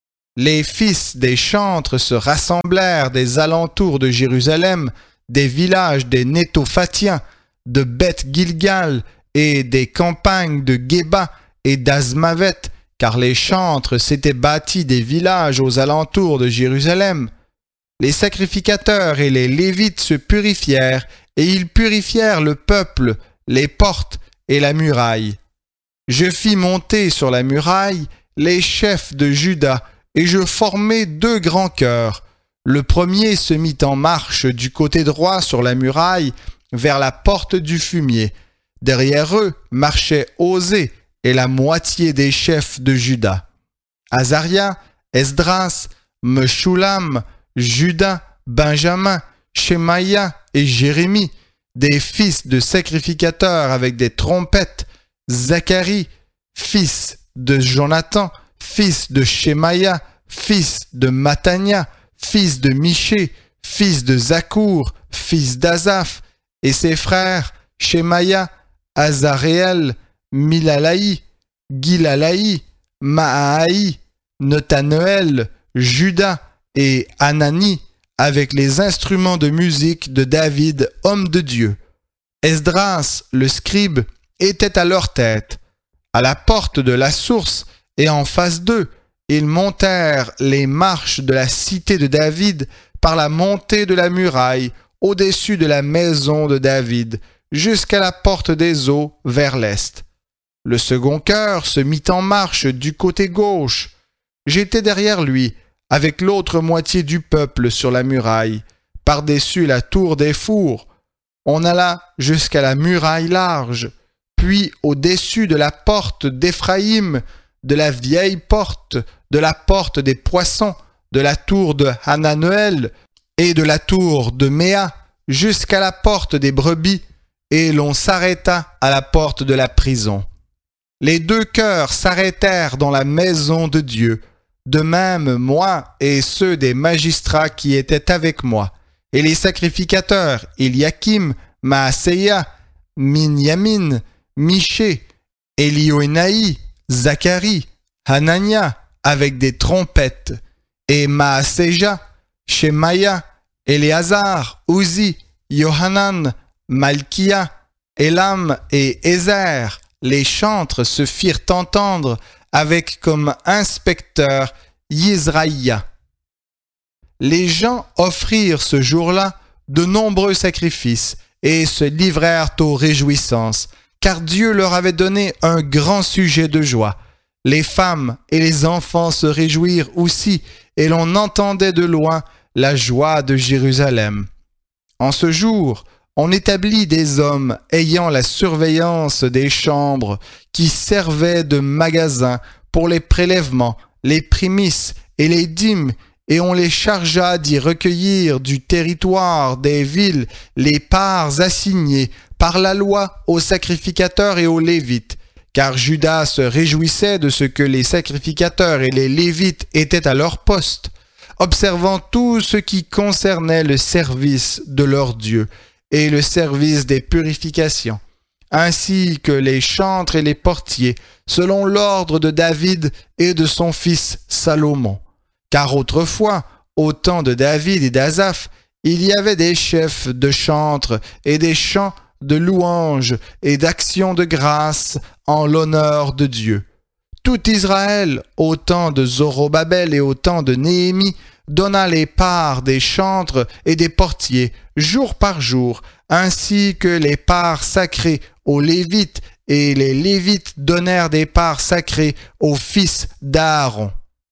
Les fils des chantres se rassemblèrent des alentours de Jérusalem, des villages des Nétophatiens, de Beth-Gilgal et des campagnes de Géba et d'Azmavet, car les chantres s'étaient bâtis des villages aux alentours de Jérusalem. Les sacrificateurs et les Lévites se purifièrent, et ils purifièrent le peuple, les portes et la muraille. Je fis monter sur la muraille les chefs de Juda, et je formai 2 grands chœurs. Le premier se mit en marche du côté droit sur la muraille, vers la porte du fumier. Derrière eux marchaient Osée et la moitié des chefs de Juda. Azaria, Esdras, Meshulam, Juda, Benjamin, Shemaïa et Jérémie, des fils de sacrificateurs avec des trompettes, Zacharie, fils de Jonathan, fils de Shemaïa, fils de Matania, fils de Miché, fils de Zakour, fils d'Azaph, et ses frères Shemaïa, Azaréel, Milalaï, Gilalaï, Maaï, Notanuel, Juda et Anani, avec les instruments de musique de David, homme de Dieu. Esdras, le scribe, était à leur tête. À la porte de la source et en face d'eux, ils montèrent les marches de la cité de David par la montée de la muraille au-dessus de la maison de David, jusqu'à la porte des eaux vers l'est. Le second chœur se mit en marche du côté gauche. J'étais derrière lui, avec l'autre moitié du peuple sur la muraille, par-dessus la tour des fours. On alla jusqu'à la muraille large, puis au-dessus de la porte d'Éphraïm, de la vieille porte, de la porte des poissons, de la tour de Hananuel et de la tour de Méa, jusqu'à la porte des brebis, et l'on s'arrêta à la porte de la prison. Les 2 chœurs s'arrêtèrent dans la maison de Dieu, de même moi et ceux des magistrats qui étaient avec moi, et les sacrificateurs Eliakim, Maaseia, Minyamin, Miché, Élioénaï, Zacharie, Hanania, avec des trompettes, et Maaseja, Shemaïa, Éléazar, Uzi, Yohanan, Malkia, Élam et Ézer, les chantres se firent entendre avec comme inspecteur Yizraïa. Les gens offrirent ce jour-là de nombreux sacrifices et se livrèrent aux réjouissances, car Dieu leur avait donné un grand sujet de joie. Les femmes et les enfants se réjouirent aussi, et l'on entendait de loin la joie de Jérusalem. En ce jour, on établit des hommes ayant la surveillance des chambres qui servaient de magasins pour les prélèvements, les prémices et les dîmes, et on les chargea d'y recueillir du territoire des villes les parts assignées par la loi aux sacrificateurs et aux Lévites, car Juda se réjouissait de ce que les sacrificateurs et les Lévites étaient à leur poste, observant tout ce qui concernait le service de leur Dieu et le service des purifications, ainsi que les chantres et les portiers, selon l'ordre de David et de son fils Salomon. Car autrefois, au temps de David et d'Azaph, il y avait des chefs de chantres et des chants de louanges et d'actions de grâce en l'honneur de Dieu. Tout Israël, au temps de Zorobabel et au temps de Néhémie, donna les parts des chantres et des portiers, jour par jour, ainsi que les parts sacrées aux Lévites, et les Lévites donnèrent des parts sacrées aux fils d'Aaron.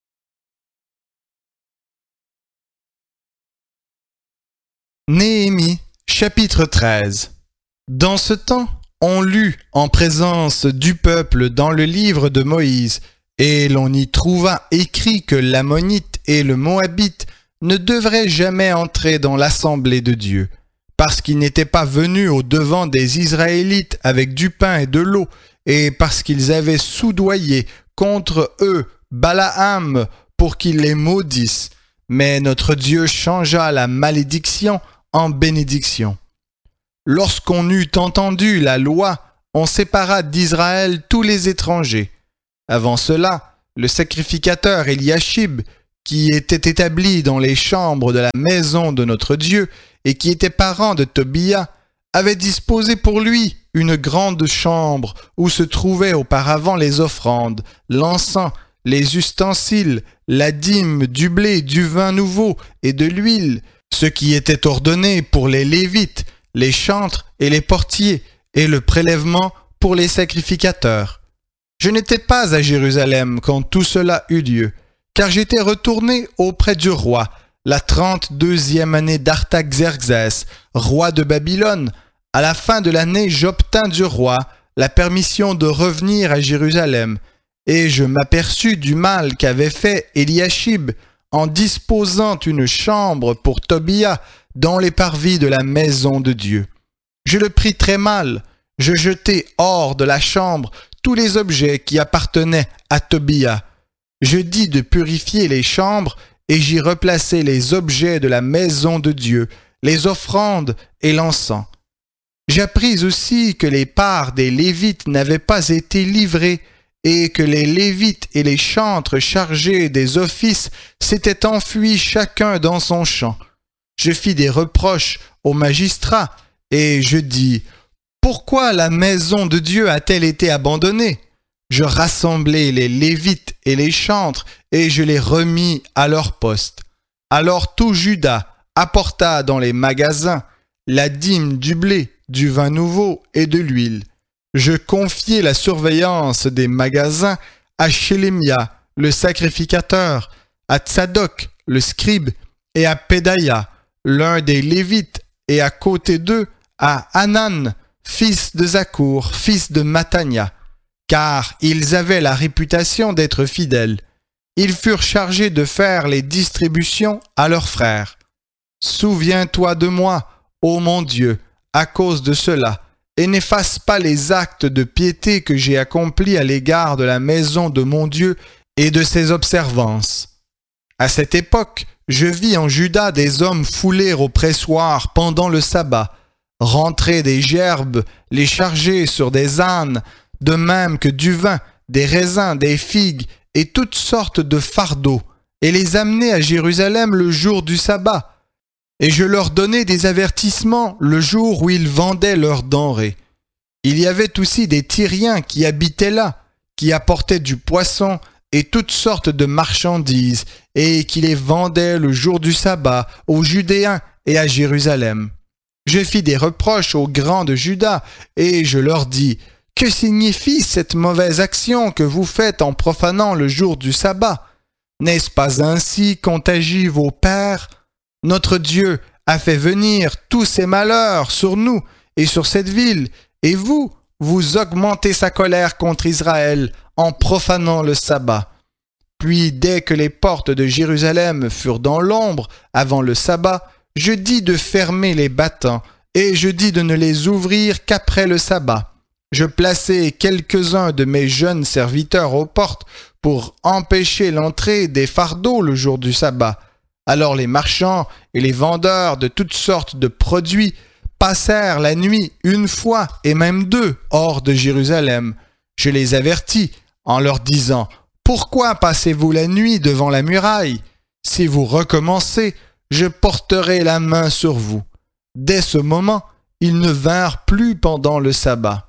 Néhémie, chapitre 13. Dans ce temps, on lut en présence du peuple dans le livre de Moïse, et l'on y trouva écrit que l'Ammonite et le Moabite ne devraient jamais entrer dans l'assemblée de Dieu, parce qu'ils n'étaient pas venus au devant des Israélites avec du pain et de l'eau, et parce qu'ils avaient soudoyé contre eux Balaam pour qu'il les maudisse. Mais notre Dieu changea la malédiction en bénédiction. Lorsqu'on eut entendu la loi on sépara d'Israël tous les étrangers. Avant cela, le sacrificateur Eliashib, qui était établi dans les chambres de la maison de notre Dieu et qui était parent de Tobia, avait disposé pour lui une grande chambre où se trouvaient auparavant les offrandes, l'encens, les ustensiles, la dîme, du blé, du vin nouveau et de l'huile, ce qui était ordonné pour les Lévites, les chantres et les portiers, et le prélèvement pour les sacrificateurs. Je n'étais pas à Jérusalem quand tout cela eut lieu, car j'étais retourné auprès du roi, la 32e année d'Artaxerxès, roi de Babylone. À la fin de l'année, j'obtins du roi la permission de revenir à Jérusalem, et je m'aperçus du mal qu'avait fait Eliashib en disposant une chambre pour Tobia dans les parvis de la maison de Dieu. Je le pris très mal, je jetai hors de la chambre tous les objets qui appartenaient à Tobia. Je dis de purifier les chambres, et j'y replaçai les objets de la maison de Dieu, les offrandes et l'encens. J'appris aussi que les parts des Lévites n'avaient pas été livrées, et que les Lévites et les chantres chargés des offices s'étaient enfuis chacun dans son champ. Je fis des reproches aux magistrats, et je dis « Pourquoi la maison de Dieu a-t-elle été abandonnée ?» Je rassemblai les Lévites et les chantres, et je les remis à leur poste. Alors tout Juda apporta dans les magasins la dîme du blé, du vin nouveau et de l'huile. Je confiai la surveillance des magasins à Shélémia, le sacrificateur, à Tsadok, le scribe, et à Pédaïa, l'un des Lévites, et à côté d'eux, à Hanan, fils de Zakour, fils de Matania, car ils avaient la réputation d'être fidèles. Ils furent chargés de faire les distributions à leurs frères. Souviens-toi de moi, ô mon Dieu, à cause de cela, et n'efface pas les actes de piété que j'ai accomplis à l'égard de la maison de mon Dieu et de ses observances. À cette époque, je vis en Juda des hommes fouler au pressoir pendant le sabbat, rentrer des gerbes, les charger sur des ânes, de même que du vin, des raisins, des figues et toutes sortes de fardeaux, et les amener à Jérusalem le jour du sabbat. Et je leur donnai des avertissements le jour où ils vendaient leurs denrées. Il y avait aussi des Tyriens qui habitaient là, qui apportaient du poisson et toutes sortes de marchandises, et qui les vendaient le jour du sabbat aux Judéens et à Jérusalem. Je fis des reproches aux grands de Juda, et je leur dis « Que signifie cette mauvaise action que vous faites en profanant le jour du sabbat? N'est-ce pas ainsi qu'ont agi vos pères? Notre Dieu a fait venir tous ces malheurs sur nous et sur cette ville, et vous augmentez sa colère contre Israël en profanant le sabbat. Puis dès que les portes de Jérusalem furent dans l'ombre avant le sabbat, je dis de fermer les battants, et je dis de ne les ouvrir qu'après le sabbat. Je plaçai quelques-uns de mes jeunes serviteurs aux portes pour empêcher l'entrée des fardeaux le jour du sabbat. Alors les marchands et les vendeurs de toutes sortes de produits passèrent la nuit une fois et même deux hors de Jérusalem. Je les avertis en leur disant « Pourquoi passez-vous la nuit devant la muraille? Si vous recommencez, je porterai la main sur vous. » Dès ce moment, ils ne vinrent plus pendant le sabbat.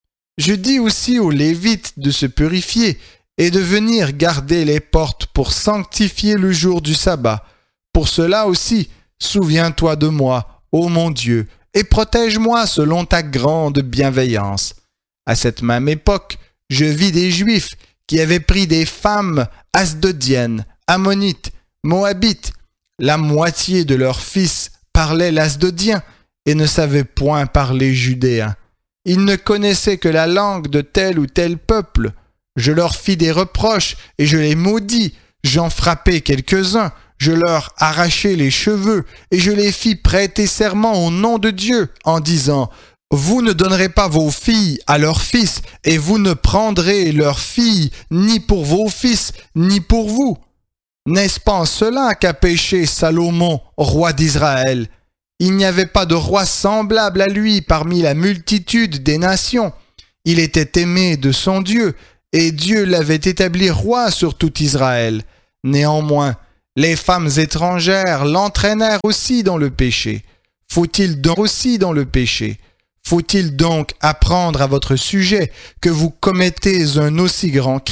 Je dis aussi aux Lévites de se purifier et de venir garder les portes pour sanctifier le jour du sabbat. Pour cela aussi, souviens-toi de moi, ô mon Dieu, et protège-moi selon ta grande bienveillance. À cette même époque, je vis des Juifs qui avaient pris des femmes asdodiennes, ammonites, moabites. La moitié de leurs fils parlaient l'asdodien et ne savaient point parler judéen. Ils ne connaissaient que la langue de tel ou tel peuple. Je leur fis des reproches et je les maudis. J'en frappai quelques-uns. Je leur arrachai les cheveux et je les fis prêter serment au nom de Dieu en disant « Vous ne donnerez pas vos filles à leurs fils et vous ne prendrez leurs filles ni pour vos fils ni pour vous. » N'est-ce pas en cela qu'a péché Salomon, roi d'Israël? Il n'y avait pas de roi semblable à lui parmi la multitude des nations. Il était aimé de son Dieu, et Dieu l'avait établi roi sur tout Israël. Néanmoins, les femmes étrangères l'entraînèrent aussi dans le péché. Faut-il donc aussi dans le péché? Faut-il donc apprendre à votre sujet que vous commettez un aussi grand crime?